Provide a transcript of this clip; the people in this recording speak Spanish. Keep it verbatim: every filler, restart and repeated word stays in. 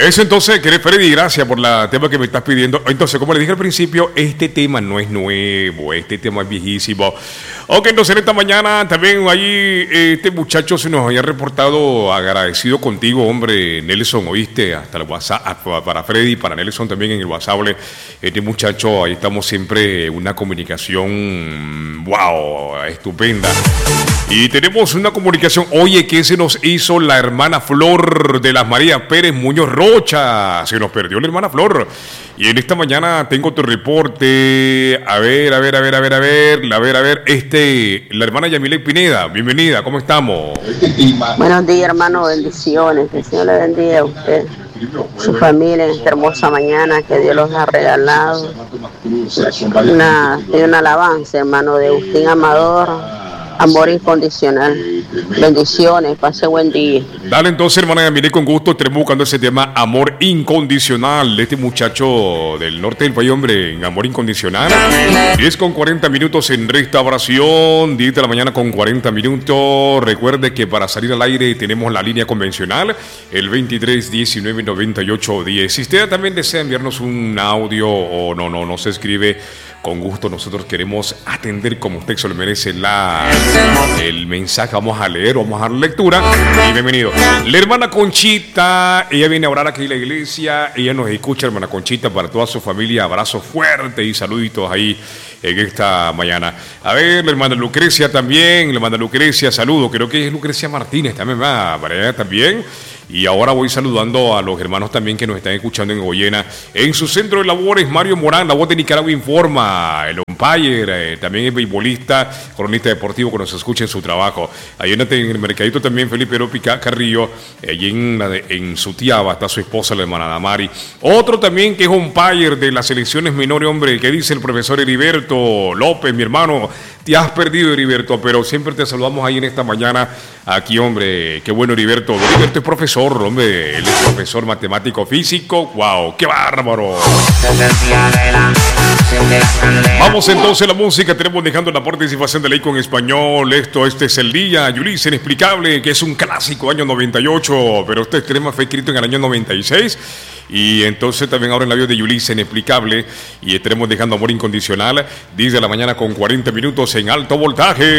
Eso entonces, querido Freddy, gracias por la tema que me estás pidiendo. Entonces, como le dije al principio, este tema no es nuevo, este tema es viejísimo. Ok, entonces en esta mañana también ahí este muchacho se nos había reportado agradecido contigo, hombre, Nelson, oíste, hasta el WhatsApp, para Freddy, para Nelson también en el WhatsApp. Este muchacho, ahí estamos siempre en una comunicación, wow, estupenda. Y tenemos una comunicación, oye, ¿qué se nos hizo la hermana Flor de las Marías Pérez Muñoz Rocha? Se nos perdió la hermana Flor. Y en esta mañana tengo tu reporte. A ver, a ver, a ver, a ver, a ver, a ver, a ver, este, la hermana Yamile Pineda, bienvenida, ¿cómo estamos? Buenos días, hermano, bendiciones, que el Señor le bendiga a usted, su familia, en esta hermosa mañana que Dios los ha regalado. Una, una alabanza, hermano, de Agustín Amador. Amor incondicional. Bendiciones, pase buen día. Dale entonces, hermana Yamile, con gusto. Estaremos buscando ese tema, amor incondicional. Este muchacho del norte del país, hombre, en amor incondicional. diez con cuarenta minutos en restauración. diez de la mañana con cuarenta minutos. Recuerde que para salir al aire tenemos la línea convencional, el veintitrés diecinueve noventa y ocho diez. Si usted también desea enviarnos un audio o no, no, no se escribe, con gusto nosotros queremos atender como usted se lo merece la, el mensaje. Vamos a leer, vamos a dar lectura. Y bienvenido. La hermana Conchita, ella viene a orar aquí en la iglesia. Ella nos escucha, hermana Conchita, para toda su familia. Abrazo fuerte y saluditos ahí en esta mañana. A ver, la hermana Lucrecia también. La hermana Lucrecia, saludo. Creo que es Lucrecia Martínez también, va para allá también. Y ahora voy saludando a los hermanos también que nos están escuchando en Goyena. En su centro de labores, Mario Morán, la voz de Nicaragua informa. El umpire, eh, también es beisbolista, cronista deportivo que nos escucha en su trabajo. Ahí en el mercadito también Felipe Pica Carrillo. Allí en, en Sutiaba está su esposa, la hermana Damari. Otro también que es umpire de las selecciones menores, hombre, que dice el profesor Heriberto López, mi hermano. Te has perdido, Heriberto, pero siempre te saludamos ahí en esta mañana. Aquí, hombre, qué bueno, Heriberto. Heriberto es profesor, hombre. Él es profesor matemático físico. ¡Wow! ¡Qué bárbaro! Vamos entonces a la música. Tenemos dejando la participación de ley con español. Esto, este es el día. Yulisa Inexplicable, que es un clásico, año noventa y ocho. Pero este tema fue escrito en el año noventa y seis. Y entonces también ahora en la vida de Yulisa Inexplicable. Y estaremos dejando amor incondicional. diez de la mañana con cuarenta minutos en alto voltaje.